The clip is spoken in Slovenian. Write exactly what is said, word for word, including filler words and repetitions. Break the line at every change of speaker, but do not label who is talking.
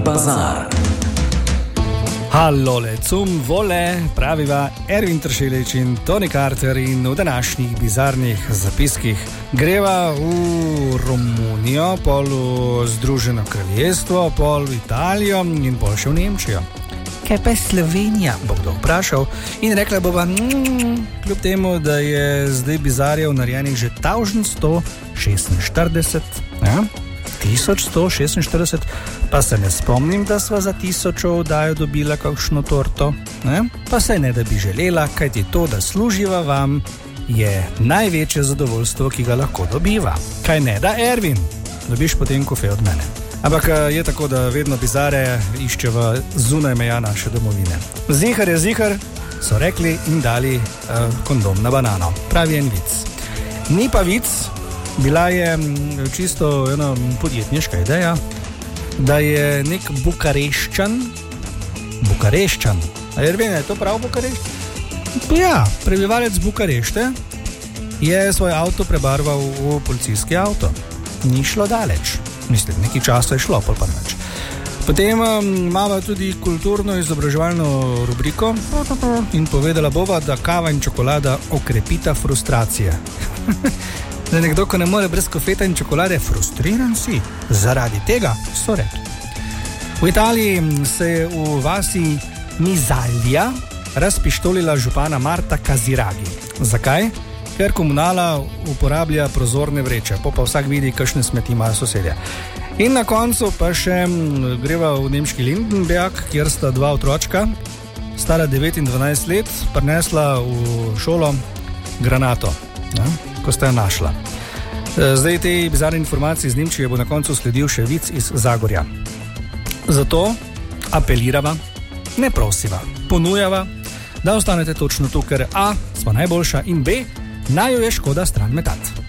bazar.
Hallole, cum vole, praviva Ervin Tršelič in Tony Carter in v današnjih bizarnih zapiskih greva v Romunijo, pol v Združeno kraljestvo, pol v Italijo in pol še v Nemčijo. Kaj pa je Slovenija, bo kdo vprašal, in rekla bova, mm, kljub temu, da je zdaj bizarjev narejenih že tisoč sto šestinštirideset, ja? tisoč sto šestinštirideset, pa se ne spomnim, da sva za tisočo oddajo dobila kakšno torto, ne? Pa se ne da bi želela, kajti to, da služiva vam, je največje zadovoljstvo, ki ga lahko dobiva. Kaj ne da, Ervin? Dobiš potem kofe od mene. Ampak je tako, da vedno bizare iščeva zunaj meja naše domovine. Zihar je zihar, so rekli in dali uh, kondom na banano. Pravi en vic. Ni pa vic, bila je čisto ena podjetniška ideja, da je nek Bukareščan, Bukareščan, a Ervin, je to prav Bukareščan? Ja, prebivalec Bukarešte je svoj avto prebarval v policijski avto. Ni šlo daleč. Mislim, nekaj časa je šlo, pa pa nič. Potem imamo tudi kulturno-izobraževalno rubriko in povedala bova, da kava in čokolada okrepita frustracije. Da nekdo, ko ne more brez kofeta in čokolade, frustriran si. Zaradi tega so rekli. V Italiji se je v vasi Mizalja razpištolila župana Marta Kaziragi. Zakaj? Ker komunala uporablja prozorne vreče, pa pa vsak vidi, kakšne smeti imajo sosedje. In na koncu pa še greva v nemški Lindenberg, kjer sta dva otročka, stara devet in dvanajst let, prinesla v šolo granato, ja, ko sta jo našla. Zdaj te bizarne informacije iz Nemčije bo na koncu sledil še vic iz Zagorja. Zato apelirava, ne prosiva, ponujava, da ostanete točno tu, ker A, smo najboljša in B, naj jo je škoda stran metati.